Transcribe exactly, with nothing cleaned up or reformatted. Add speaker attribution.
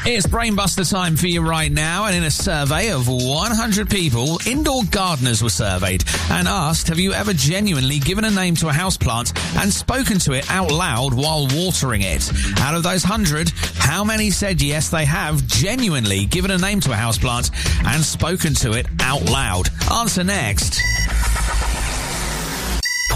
Speaker 1: It's Brainbuster time for you right now, and in a survey of one hundred people, indoor gardeners were surveyed and asked, have you ever genuinely given a name to a houseplant and spoken to it out loud while watering it? Out of those one hundred, how many said yes, they have genuinely given a name to a houseplant and spoken to it out loud? Answer next.